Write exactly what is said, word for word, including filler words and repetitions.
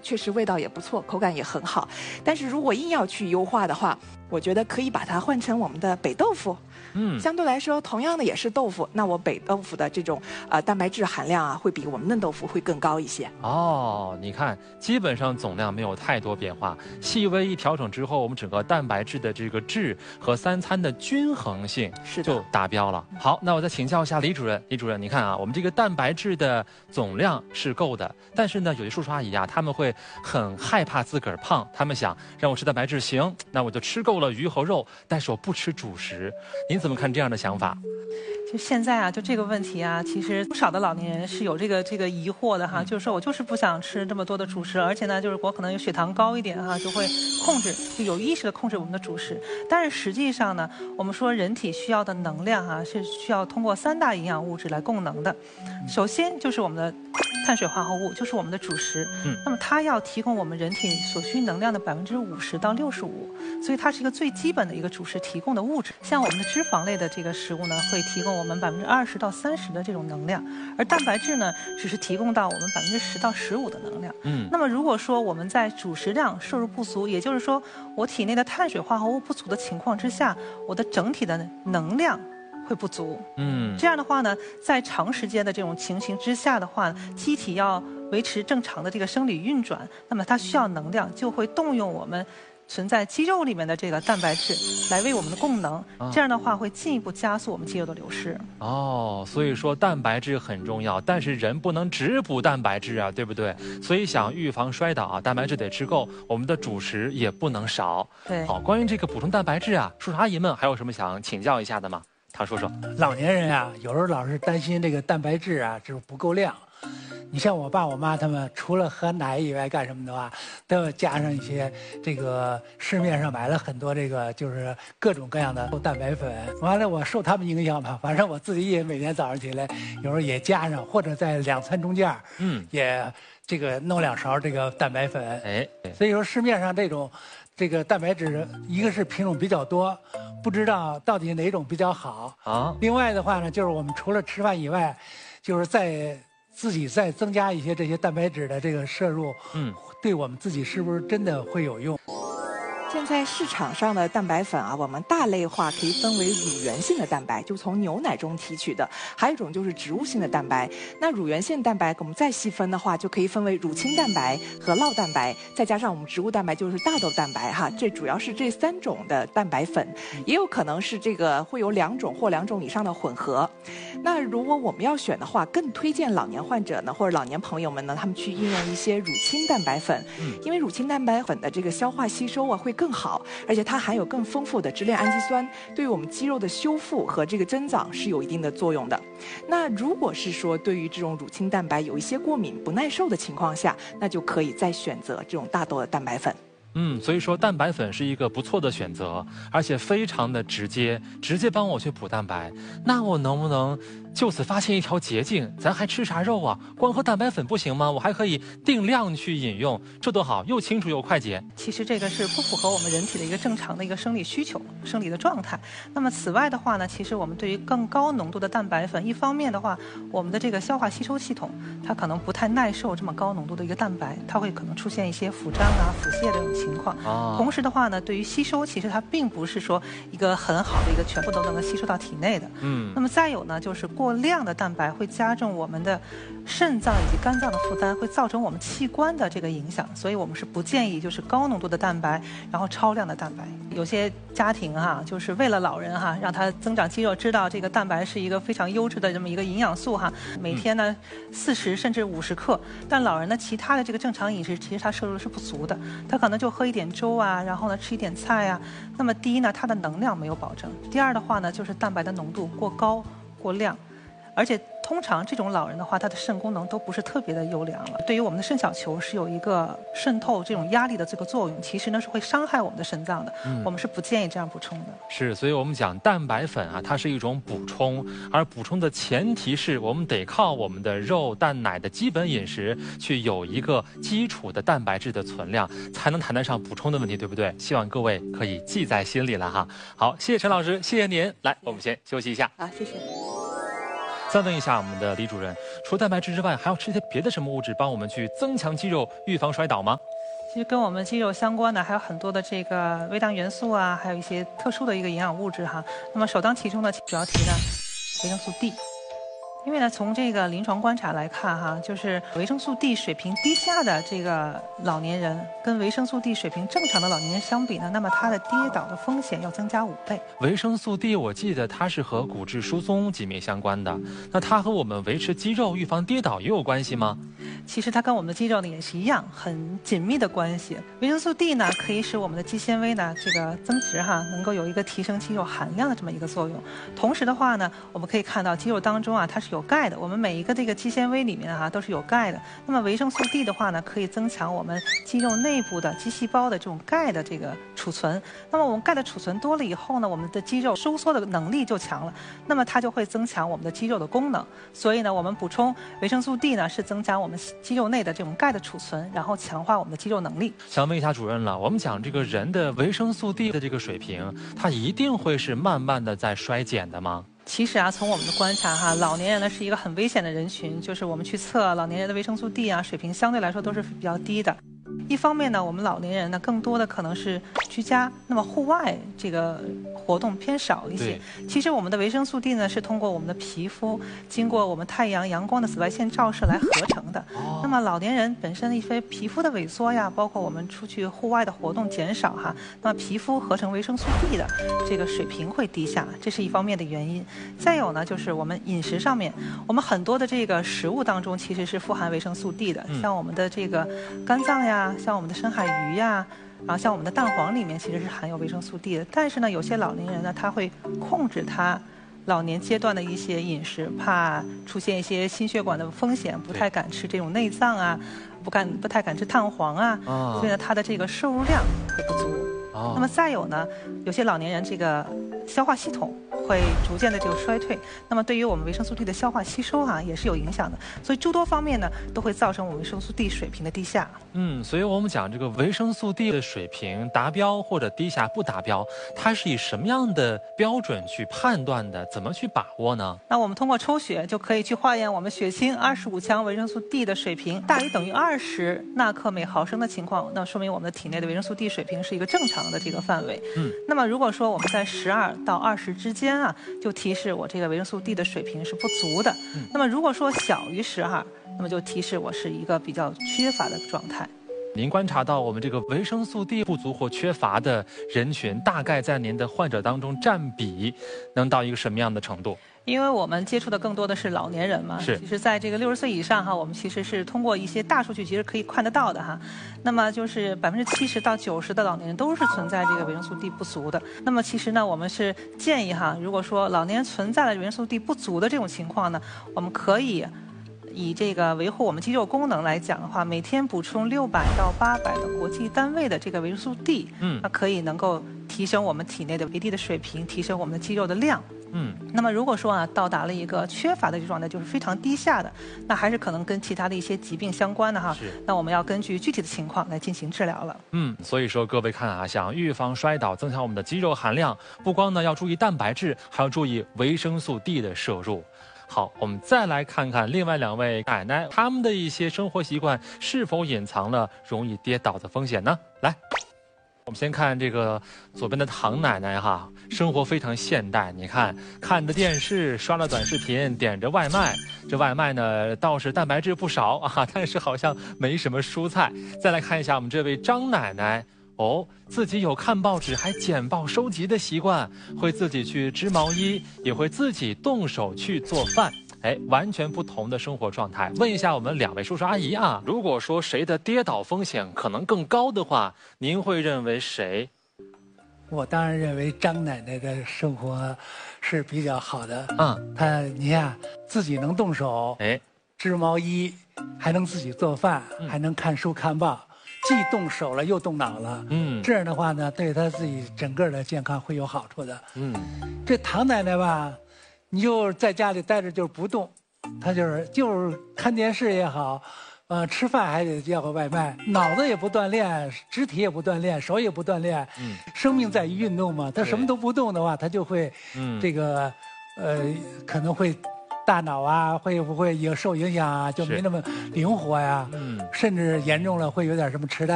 确实味道也不错，口感也很好。但是如果硬要去优化的话，我觉得可以把它换成我们的北豆腐。嗯，相对来说，同样的也是豆腐，那我北豆腐的这种呃蛋白质含量啊，会比我们嫩豆腐会更高一些。 哦，你看，基本上总量没有太多变化，细微一调整之后，我们整个蛋白质的这个质和三餐的均衡性就达标了。好，那我再请教一下李主任，李主任，你看啊，我们这个蛋白质的总量是够的，但是呢，有些叔叔阿姨啊，他们会很害怕自个儿胖，他们想让我吃蛋白质行，那我就吃够了鱼和肉，但是我不吃主食。您怎么看这样的想法？ 就现在啊，就这个问题啊，其实不少的老年人是有这个这个疑惑的哈，就是说我就是不想吃这么多的主食，而且呢，就是我可能有血糖高一点哈，就会控制，就有意识的控制我们的主食。但是实际上呢，我们说人体需要的能量啊，是需要通过三大营养物质来供能的。首先就是我们的碳水化合物，就是我们的主食。嗯，那么它要提供我们人体所需能量的百分之五十到六十五，所以它是一个最基本的一个主食提供的物质。像我们的脂肪类的这个食物呢，会提供我们百分之二十到三十的这种能量，而蛋白质呢，只是提供到我们百分之十到十五的能量。嗯，那么如果说我们在主食量摄入不足，也就是说我体内的碳水化合物不足的情况之下，我的整体的能量会不足。嗯，这样的话呢，在长时间的这种情形之下的话，机体要维持正常的这个生理运转，那么它需要能量，就会动用我们存在肌肉里面的这个蛋白质来为我们的供能，这样的话会进一步加速我们肌肉的流失。 哦，所以说蛋白质很重要，但是人不能只补蛋白质啊，对不对？所以想预防摔倒啊，蛋白质得吃够，我们的主食也不能少。 对， 好，关于这个补充蛋白质啊，叔叔阿姨们还有什么想请教一下的吗？唐叔叔， 老年人啊，有时候老是担心这个蛋白质啊，就是不够量。你像我爸我妈他们，除了喝奶以外干什么的话，都要加上一些这个市面上买了很多这个就是各种各样的蛋白粉。完了，我受他们影响吧，反正我自己也每天早上起来，有时候也加上，或者在两餐中间，嗯，也这个弄两勺这个蛋白粉。哎，所以说市面上这种这个蛋白质，一个是品种比较多，不知道到底哪种比较好啊。另外的话呢，就是我们除了吃饭以外，就是在自己再增加一些这些蛋白质的这个摄入，嗯，对我们自己是不是真的会有用？ 现在市场上的蛋白粉啊，我们大类化可以分为乳源性的蛋白，就从牛奶中提取的；还有一种就是植物性的蛋白。那乳源性蛋白，我们再细分的话，就可以分为乳清蛋白和酪蛋白，再加上我们植物蛋白，就是大豆蛋白哈。这主要是这三种的蛋白粉，也有可能是这个会有两种或两种以上的混合。那如果我们要选的话，更推荐老年患者呢，或者老年朋友们呢，他们去应用一些乳清蛋白粉，因为乳清蛋白粉的这个消化吸收啊会更好，而且它含有更丰富的支链氨基酸，对于我们肌肉的修复和这个增长是有一定的作用的。那如果是说对于这种乳清蛋白有一些过敏不耐受的情况下，那就可以再选择这种大豆的蛋白粉。 嗯，所以说蛋白粉是一个不错的选择，而且非常的直接，直接帮我去补蛋白。那我能不能就此发现一条捷径？咱还吃啥肉啊？光喝蛋白粉不行吗？我还可以定量去饮用，这多好，又清楚又快捷。 其实这个是不符合我们人体的一个正常的一个生理需求、生理的状态。那么此外的话呢，其实我们对于更高浓度的蛋白粉，一方面的话，我们的这个消化吸收系统它可能不太耐受这么高浓度的一个蛋白，它会可能出现一些腹胀啊、腹泻这种情况。啊、同时的话呢，对于吸收，其实它并不是说一个很好的一个全部都能够吸收到体内的。嗯。那么再有呢，就是过量的蛋白会加重我们的肾脏以及肝脏的负担，会造成我们器官的这个影响，所以我们是不建议就是高浓度的蛋白，然后超量的蛋白。有些家庭哈，就是为了老人哈，让他增长肌肉，知道这个蛋白是一个非常优质的这么一个营养素哈，每天呢四十甚至五十克，但老人呢其他的这个正常饮食其实他摄入是不足的，他可能就喝一点粥啊，然后呢吃一点菜啊。那么第一呢，它的能量没有保证；第二的话呢，就是蛋白的浓度过高过量，而且通常这种老人的话，他的肾功能都不是特别的优良了。对于我们的肾小球是有一个渗透这种压力的这个作用，其实呢是会伤害我们的肾脏的。嗯、我们是不建议这样补充的。 是，所以我们讲蛋白粉啊，它是一种补充，而补充的前提是我们得靠我们的肉、蛋、奶的基本饮食去有一个基础的蛋白质的存量，才能谈得上补充的问题，对不对？希望各位可以记在心里了哈。好，谢谢陈老师，谢谢您。来，我们先休息一下。 好，谢谢。 再问一下我们的李主任，除了蛋白质之外，还要吃一些别的什么物质帮我们去增强肌肉，预防摔倒吗？ 其实跟我们肌肉相关的还有很多的这个微量元素啊，还有一些特殊的一个营养物质哈。那么首当其冲的主要提呢，维生素 D。因为呢，从这个临床观察来看哈，就是维生素 D 水平低下的这个老年人，跟维生素 D 水平正常的老年人相比呢，那么他的跌倒的风险要增加五倍。 维生素 D 我记得它是和骨质疏松紧密相关的，那它和我们维持肌肉、预防跌倒也有关系吗？ 其实它跟我们的肌肉呢也是一样，很紧密的关系。维生素 D 呢可以使我们的肌纤维呢这个增殖哈，能够有一个提升肌肉含量的这么一个作用。同时的话呢，我们可以看到肌肉当中啊它是有钙的，我们每一个这个肌纤维里面啊都是有钙的。那么维生素 D 的话呢，可以增强我们肌肉内部的肌细胞的这种钙的这个储存。那么我们钙的储存多了以后呢，我们的肌肉收缩的能力就强了，那么它就会增强我们的肌肉的功能。所以呢，我们补充维生素 D 呢是增加我们肌肉内的这种钙的储存，然后强化我们的肌肉能力。 想问一下主任了，我们讲这个人的维生素 D 的这个水平，它一定会是慢慢的在衰减的吗？ 其实啊，从我们的观察哈，老年人呢是一个很危险的人群，就是我们去测老年人的维生素 D 啊，水平相对来说都是比较低的。一方面呢，我们老年人呢更多的可能是居家，那么户外这个活动偏少一些。其实我们的维生素 D 呢是通过我们的皮肤，经过我们太阳阳光的紫外线照射来合成的。哦、那么老年人本身一些皮肤的萎缩呀，包括我们出去户外的活动减少哈，那么皮肤合成维生素 D 的这个水平会低下，这是一方面的原因。再有呢，就是我们饮食上面，我们很多的这个食物当中其实是富含维生素 D 的，嗯、像我们的这个肝脏呀。像我们的深海鱼呀，然后像我们的蛋黄里面其实是含有维生素 D 的。但是呢，有些老年人呢，他会控制他老年阶段的一些饮食，怕出现一些心血管的风险，不太敢吃这种内脏啊，不敢不太敢吃蛋黄啊，哦、所以呢，他的这个摄入量会不足。哦、那么再有呢，有些老年人这个消化系统会逐渐的这个衰退，那么对于我们维生素 D 的消化吸收啊也是有影响的，所以诸多方面呢都会造成我们维生素 D 水平的低下。 嗯，所以我们讲这个维生素 D 的水平达标或者低下不达标，它是以什么样的标准去判断的？怎么去把握呢？ 那我们通过抽血就可以去化验我们血清二十五强维生素 D 的水平大于等于二十纳克每毫升的情况，那说明我们的体内的维生素 D 水平是一个正常的这个范围。嗯，那么如果说我们在十二到二十之间啊，就提示我这个维生素 D 的水平是不足的。嗯、那么如果说小于十二，那么就提示我是一个比较缺乏的状态。 您观察到我们这个维生素 D 不足或缺乏的人群，大概在您的患者当中占比能到一个什么样的程度？ 因为我们接触的更多的是老年人嘛， 是。 其实在这个六十岁以上哈，我们其实是通过一些大数据，其实可以看得到的哈。那么就是百分之七十到九十的老年人都是存在这个维生素 D 不足的。那么其实呢，我们是建议哈，如果说老年人存在了维生素 D 不足的这种情况呢，我们可以以这个维护我们肌肉功能来讲的话，每天补充六百到八百的国际单位的这个维生素 D， 嗯，那可以能够提升我们体内的维 D 的水平，提升我们的肌肉的量。嗯，那么如果说啊到达了一个缺乏的这种状态，就是非常低下的，那还是可能跟其他的一些疾病相关的哈。是。那我们要根据具体的情况来进行治疗了。 嗯，所以说各位看啊，想预防摔倒，增强我们的肌肉含量，不光呢要注意蛋白质，还要注意维生素 D 的摄入。好，我们再来看看另外两位奶奶，她们的一些生活习惯是否隐藏了容易跌倒的风险呢？来。我们先看这个左边的唐奶奶哈，生活非常现代。你看，看着电视，刷了短视频，点着外卖，这外卖呢倒是蛋白质不少啊，但是好像没什么蔬菜。再来看一下我们这位张奶奶，哦，自己有看报纸还剪报收集的习惯，会自己去织毛衣，也会自己动手去做饭。哎，完全不同的生活状态。问一下我们两位叔叔阿姨啊，如果说谁的跌倒风险可能更高的话，您会认为谁？ 我当然认为张奶奶的生活是比较好的。嗯，她你看自己能动手，哎，织毛衣，还能自己做饭，嗯、还能看书看报，既动手了又动脑了。嗯，这样的话呢，对她自己整个的健康会有好处的。嗯，这唐奶奶吧。你就在家里待着就是不动，他就是就是看电视也好，呃，吃饭还得要个外卖，脑子也不锻炼，肢体也不锻炼，手也不锻炼。嗯，生命在于运动嘛，他什么都不动的话，他就会，嗯，这个，呃，可能会大脑啊会不会有受影响啊，就没那么灵活呀？嗯，甚至严重了会有点什么痴呆。